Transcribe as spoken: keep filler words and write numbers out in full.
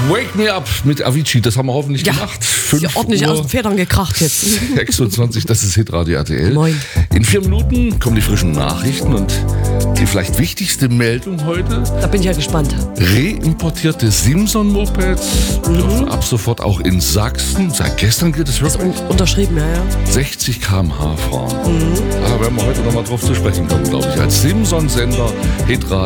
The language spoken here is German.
Wake Me Up mit Avicii, das haben wir hoffentlich Ja, gemacht. ist ja ordentlich aus den Federn gekracht jetzt. sechsundzwanzig, das ist Hitradio R T L. Moin. In vier Minuten kommen die frischen Nachrichten und die vielleicht wichtigste Meldung heute. Da bin ich ja gespannt. Reimportierte Simson-Mopeds dürfen ab sofort auch in Sachsen, seit gestern gilt es Ist wirklich, un- unterschrieben, ja, ja. sechzig Kilometer pro Stunde fahren. Da werden wir heute nochmal drauf zu sprechen kommen, glaube ich, als Simson-Sender Hitradio.